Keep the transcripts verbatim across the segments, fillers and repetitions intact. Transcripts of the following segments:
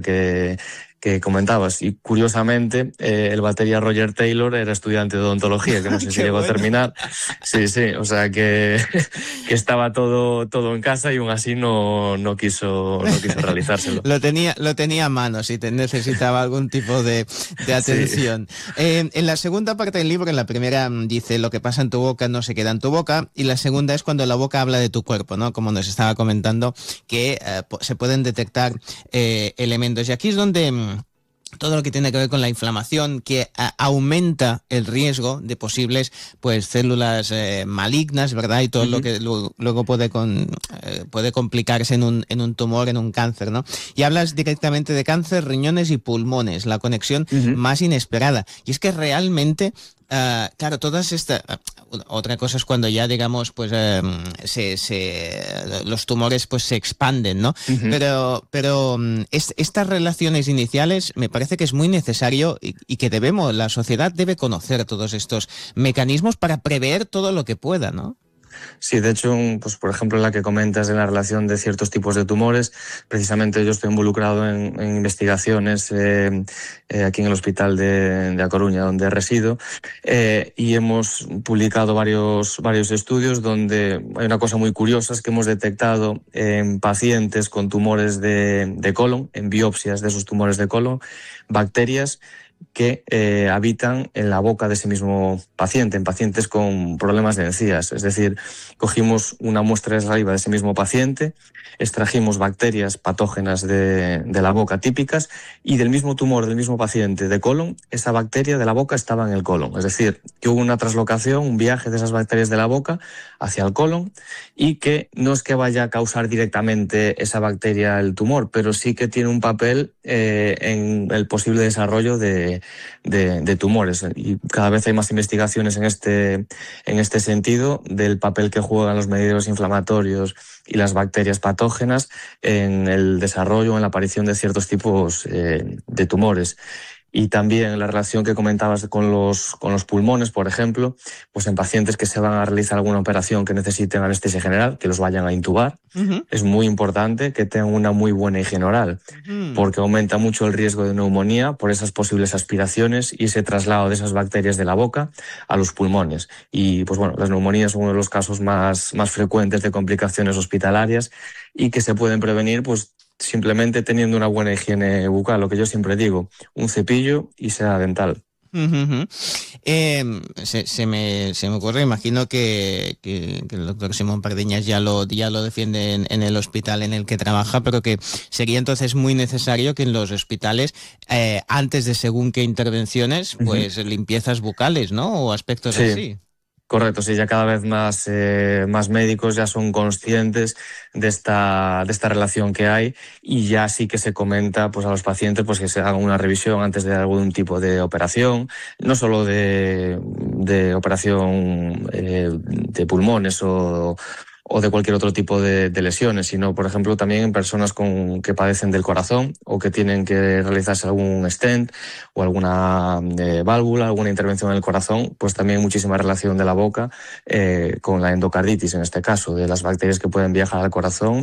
que, que comentabas. Y curiosamente, eh, el batería Roger Taylor era estudiante de odontología, que no sé si llegó bueno. a terminar. Sí, sí, o sea que, que estaba todo, todo en casa y aún así no, no, quiso, no quiso realizárselo. lo, tenía, lo tenía a mano si te necesitaba algún tipo de, de atención. Sí. Eh, en la segunda parte del libro, en la primera dice lo que pasa en tu boca no se queda en tu boca, y la segunda es cuando la boca habla de tu cuerpo, ¿no? Como nos estaba comentando, que eh, se pueden detectar eh, elementos. Y aquí es donde mmm, todo lo que tiene que ver con la inflamación, que a, aumenta el riesgo de posibles pues células eh, malignas, ¿verdad? Y todo uh-huh. lo que luego, luego puede, con, eh, puede complicarse en un, en un tumor, en un cáncer, ¿no? Y hablas directamente de cáncer, riñones y pulmones, la conexión uh-huh. más inesperada. Y es que realmente... Uh, claro, todas estas... Uh, otra cosa es cuando ya, digamos, pues uh, se, se, los tumores pues se expanden, ¿no? Uh-huh. Pero, pero um, es, estas relaciones iniciales me parece que es muy necesario y, y que debemos, la sociedad debe conocer todos estos mecanismos para prever todo lo que pueda, ¿no? Sí, de hecho, pues por ejemplo, la que comentas de la relación de ciertos tipos de tumores, precisamente yo estoy involucrado en, en investigaciones eh, eh, aquí en el hospital de, de A Coruña, donde resido, eh, y hemos publicado varios, varios estudios donde hay una cosa muy curiosa, es que hemos detectado en pacientes con tumores de, de colon, en biopsias de esos tumores de colon, bacterias que eh, habitan en la boca de ese mismo paciente, en pacientes con problemas de encías. Es decir, cogimos una muestra de saliva de ese mismo paciente, extrajimos bacterias patógenas de, de la boca típicas, y del mismo tumor del mismo paciente de colon, esa bacteria de la boca estaba en el colon. Es decir, que hubo una traslocación, un viaje de esas bacterias de la boca hacia el colon, y que no es que vaya a causar directamente esa bacteria el tumor, pero sí que tiene un papel eh, en el posible desarrollo de De, de tumores, y cada vez hay más investigaciones en este, en este sentido del papel que juegan los mediadores inflamatorios y las bacterias patógenas en el desarrollo, en la aparición de ciertos tipos eh, de tumores. Y también la relación que comentabas con los, con los pulmones, por ejemplo, pues en pacientes que se van a realizar alguna operación que necesiten anestesia general, que los vayan a intubar, uh-huh. es muy importante que tengan una muy buena higiene oral, uh-huh. porque aumenta mucho el riesgo de neumonía por esas posibles aspiraciones y ese traslado de esas bacterias de la boca a los pulmones. Y pues bueno, las neumonías son uno de los casos más, más frecuentes de complicaciones hospitalarias y que se pueden prevenir pues simplemente teniendo una buena higiene bucal, lo que yo siempre digo, un cepillo y seda dental. Uh-huh. Eh, se, se, me, se me ocurre, imagino que, que, que el doctor Simón Pardiñas ya lo, ya lo defiende en, en el hospital en el que trabaja, pero que sería entonces muy necesario que en los hospitales, eh, antes de según qué intervenciones, pues uh-huh. limpiezas bucales, ¿no? O aspectos sí. así. Correcto, sí, ya cada vez más, eh, más médicos ya son conscientes de esta, de esta relación que hay, y ya sí que se comenta pues, a los pacientes pues, que se hagan una revisión antes de algún tipo de operación, no solo de, de operación eh, de pulmones o... o de cualquier otro tipo de, de lesiones, sino, por ejemplo, también en personas con, que padecen del corazón o que tienen que realizarse algún stent o alguna eh, válvula, alguna intervención en el corazón, pues también muchísima relación de la boca eh, con la endocarditis, en este caso, de las bacterias que pueden viajar al corazón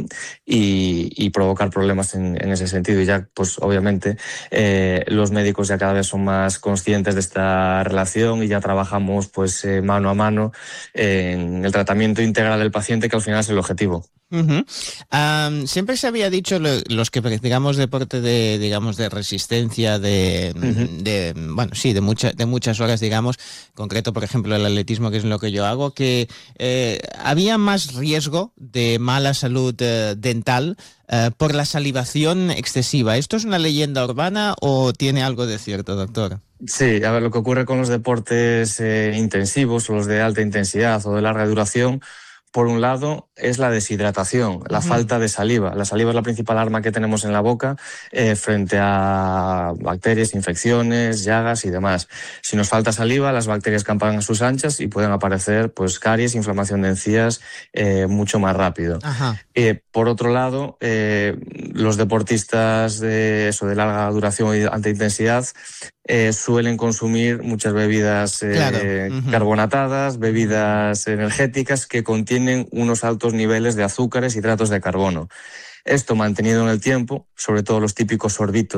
y, y provocar problemas en, en ese sentido. Y ya, pues obviamente, eh, los médicos ya cada vez son más conscientes de esta relación y ya trabajamos pues eh, mano a mano en el tratamiento integral del paciente, que al final es el objetivo. Uh-huh. Um, siempre se había dicho lo, los que practicamos deporte de, digamos, de resistencia, de, uh-huh. de bueno, sí, de, mucha, de muchas horas, digamos, concreto, por ejemplo, el atletismo, que es lo que yo hago, que eh, había más riesgo de mala salud eh, dental eh, por la salivación excesiva. ¿Esto es una leyenda urbana o tiene algo de cierto, doctor? Sí, a ver, lo que ocurre con los deportes eh, intensivos o los de alta intensidad o de larga duración, por un lado, es la deshidratación, la uh-huh. falta de saliva. La saliva es la principal arma que tenemos en la boca eh, frente a bacterias, infecciones, llagas y demás. Si nos falta saliva, las bacterias campan a sus anchas y pueden aparecer pues, caries, inflamación de encías eh, mucho más rápido. Uh-huh. Eh, por otro lado, eh, los deportistas de, eso, de larga duración y alta intensidad eh, suelen consumir muchas bebidas eh, claro. uh-huh. carbonatadas, bebidas energéticas que contienen unos altos niveles de azúcares y hidratos de carbono. Esto mantenido en el tiempo, sobre todo los típicos sorbitos